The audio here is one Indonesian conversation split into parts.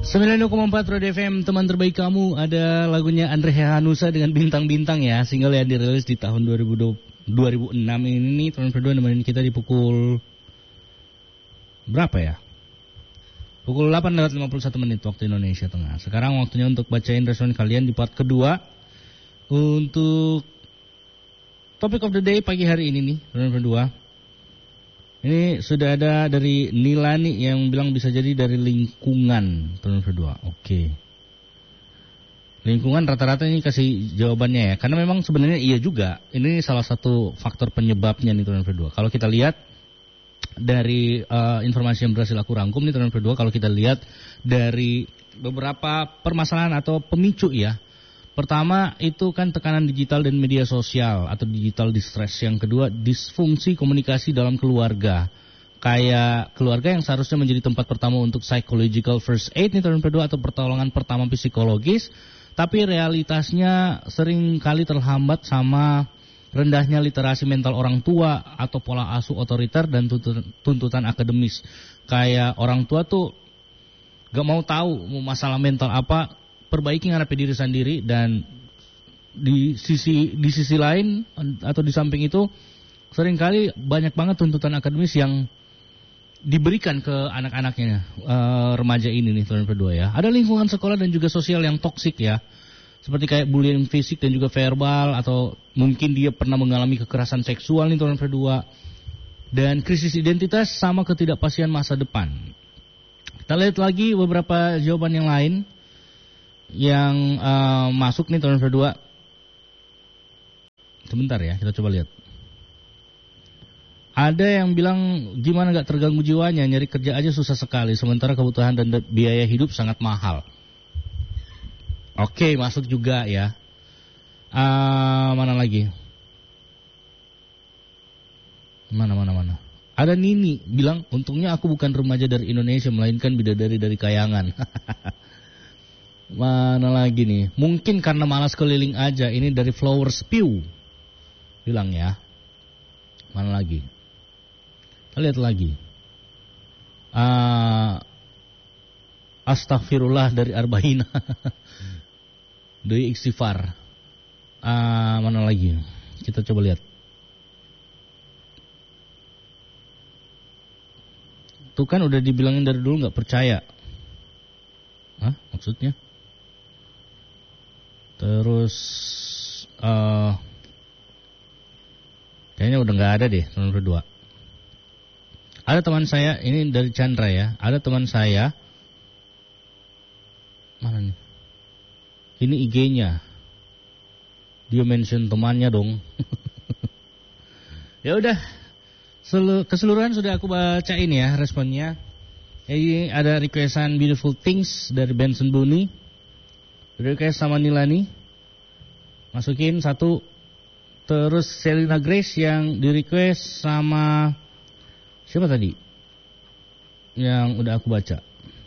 92,4 Roda FM, teman terbaik kamu. Ada lagunya Andre Hanusa dengan bintang-bintang ya. Single yang dirilis di tahun 2006 ini. Teman berdua nemenin kita di pukul berapa ya? Pukul 8:51 waktu Indonesia Tengah. Sekarang waktunya untuk bacain respon kalian di part kedua. Untuk topik of the day pagi hari ini nih, teman berdua. Ini sudah ada dari Nilani yang bilang bisa jadi dari lingkungan, teman berdua. Oke. Lingkungan rata-rata ini kasih jawabannya ya. Karena memang sebenarnya iya juga. Ini salah satu faktor penyebabnya nih, teman berdua. Kalau kita lihat dari informasi yang berhasil aku rangkum nih, teman berdua. Kalau kita lihat dari beberapa permasalahan atau pemicu ya. Pertama itu kan tekanan digital dan media sosial atau digital distress. Yang kedua disfungsi komunikasi dalam keluarga. Kayak keluarga yang seharusnya menjadi tempat pertama untuk psychological first aid nih teman berdua atau pertolongan pertama psikologis. Tapi realitasnya sering kali terhambat sama rendahnya literasi mental orang tua atau pola asuh otoriter dan tuntutan akademis. Kayak orang tua tuh gak mau tahu masalah mental apa, perbaiki ngarepe diri sendiri, dan di sisi lain atau di samping itu seringkali banyak banget tuntutan akademis yang diberikan ke anak-anaknya remaja ini nih teman berdua ya. Ada lingkungan sekolah dan juga sosial yang toksik ya. Seperti kayak bullying fisik dan juga verbal, atau mungkin dia pernah mengalami kekerasan seksual nih teman berdua. Dan krisis identitas sama ketidakpastian masa depan. Kita lihat lagi beberapa jawaban yang lain yang masuk nih teman berdua. Sebentar ya, kita coba lihat. Ada yang bilang gimana gak terganggu jiwanya, nyari kerja aja susah sekali, sementara kebutuhan dan biaya hidup sangat mahal. Oke, masuk juga ya. Mana lagi? Mana. Ada Nini bilang untungnya aku bukan remaja dari Indonesia melainkan bidadari dari kayangan. Mana lagi nih? Mungkin karena malas keliling aja. Ini dari Flowers Pew bilang ya. Mana lagi? Kita lihat lagi. Astaghfirullah dari Arba'ina. Doi istighfar. Mana lagi? Kita coba lihat. Tuh kan udah dibilangin dari dulu gak percaya. Hah? Maksudnya? Terus kayaknya udah gak ada deh teman berdua. Ada teman saya, ini dari Chandra ya. Ada teman saya. Mana nih? Ini IG-nya. Dia mention temannya dong. Ya udah. Keseluruhan sudah aku bacain ya responnya. Ini ada requestan Beautiful Things dari Benson Boone. Request sama Nilani. Masukin satu. Terus Selena Grace yang di request sama siapa tadi? Yang udah aku baca.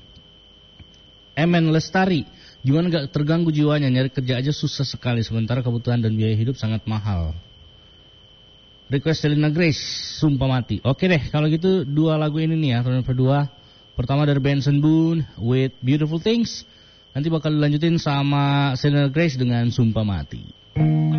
Emen Lestari. Gimana gak terganggu jiwanya, nyari kerja aja susah sekali, sementara kebutuhan dan biaya hidup sangat mahal. Request Selena Grace, Sumpah Mati. Oke deh, kalau gitu dua lagu ini nih ya, teman berdua. Pertama dari Benson Boone with Beautiful Things. Nanti bakal dilanjutin sama Selena Grace dengan Sumpah Mati.